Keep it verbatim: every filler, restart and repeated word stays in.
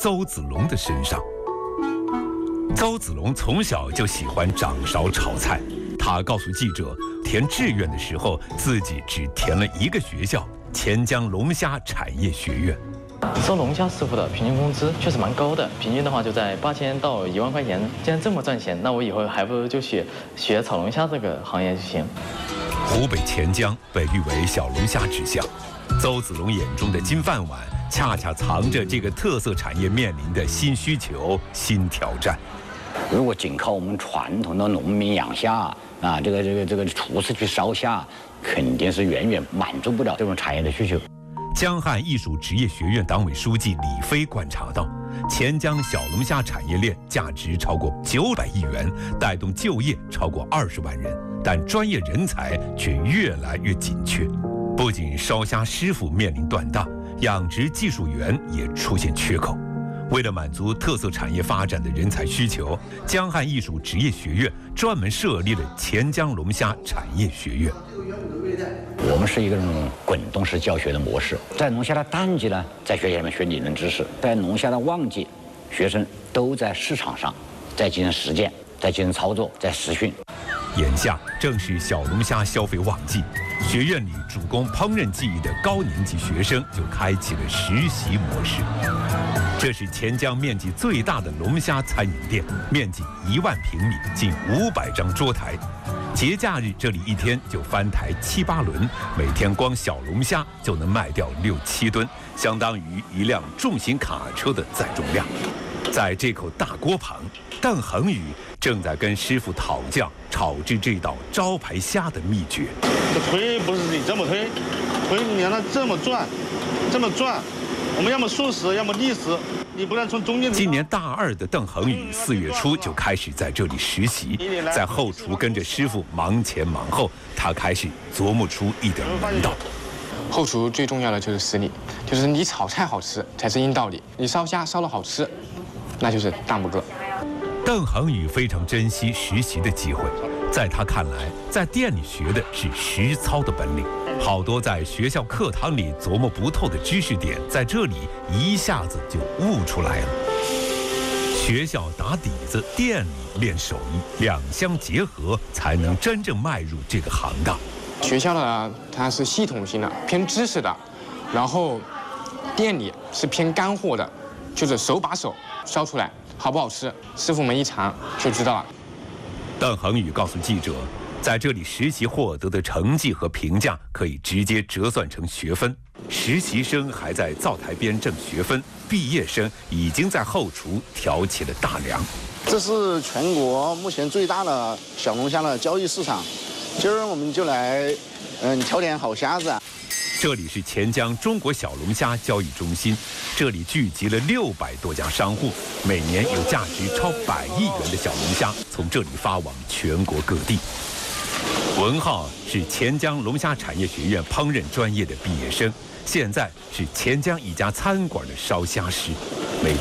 邹子龙的身上。邹子龙从小就喜欢掌勺炒菜，他告诉记者，填志愿的时候自己只填了一个学校——钱江龙虾产业学院。 做龙虾师傅的平均工资确实蛮高的，平均的话就在八千到一万块钱。既然这么赚钱，那我以后还不如就学学炒龙虾这个行业就行。 湖北钱江被誉为小龙虾之乡，邹子龙眼中的金饭碗，恰恰藏着这个特色产业面临的新需求、新挑战。 如果仅靠我们传统的农民养虾啊，这个这个这个厨师去烧虾，肯定是远远满足不了这种产业的需求。 江汉艺术职业学院党委书记李飞观察到，钱江小龙虾产业链价值超过九百亿元，带动就业超过二十万人，但专业人才却越来越紧缺。不仅烧虾师傅面临断档，养殖技术员也出现缺口。为了满足特色产业发展的人才需求，江汉艺术职业学院专门设立了钱江龙虾产业学院。 我们是一个这种滚动式教学的模式，在龙虾的淡季呢，在学校里面学理论知识；在龙虾的旺季，学生都在市场上在进行实践，在进行操作，在实训。 眼下正是小龙虾消费旺季，学院里主攻烹饪技艺的高年级学生就开启了实习模式。这是钱江面积最大的龙虾餐饮店，面积一万平米，近五百张桌台。节假日这里一天就翻台七八轮，每天光小龙虾就能卖掉六七吨，相当于一辆重型卡车的载重量。在这口大锅旁，邓恒宇正在跟师傅讨教炒制这道招牌虾的秘诀。 这推不是你这么推，推你让它这么转，这么转，我们要么竖时，要么逆时，你不能从中间。 今年大二的邓恒宇四月初就开始在这里实习，在后厨跟着师傅忙前忙后，他开始琢磨出一点门道。 后厨最重要的就是实力，就是你炒菜好吃才是硬道理，你烧虾烧得好吃，那就是大拇哥。 邓恒宇非常珍惜实习的机会，在他看来，在店里学的是实操的本领，好多在学校课堂里琢磨不透的知识点，在这里一下子就悟出来了。学校打底子，店里练手艺，两相结合，才能真正迈入这个行当。 学校的它是系统性的，偏知识的，然后店里是偏干货的，就是手把手烧出来，好不好吃，师傅们一尝就知道了。 邓恒宇告诉记者，在这里实习获得的成绩和评价可以直接折算成学分。实习生还在灶台边挣学分，毕业生已经在后厨挑起了大梁。 这是全国目前最大的小龙虾的交易市场，今儿我们就来，嗯，挑点好虾子。 这里是钱江中国小龙虾交易中心，这里聚集了六百多家商户，每年有价值超百亿元的小龙虾从这里发往全国各地。文浩是钱江龙虾产业学院烹饪专业的毕业生，现在是钱江一家餐馆的烧虾师，每